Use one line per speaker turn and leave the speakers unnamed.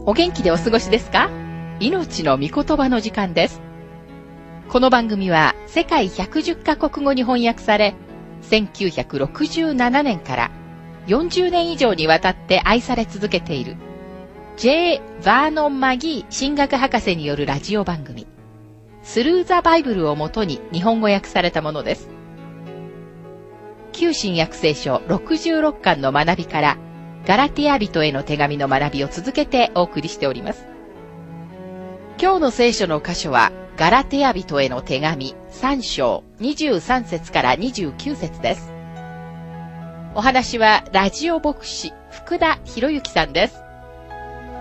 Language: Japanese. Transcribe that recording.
お元気でお過ごしですか？命の御言葉の時間です。この番組は世界110カ国語に翻訳され、1967年から40年以上にわたって愛され続けている J. バーノン・マギー神学博士によるラジオ番組、スルー・ザ・バイブルをもとに日本語訳されたものです。旧新約聖書66巻の学びからガラティア人への手紙の学びを続けてお送りしております。今日の聖書の箇所はガラテア人への手紙3章23節から29節です。お話はラジオ牧師福田博之さんです。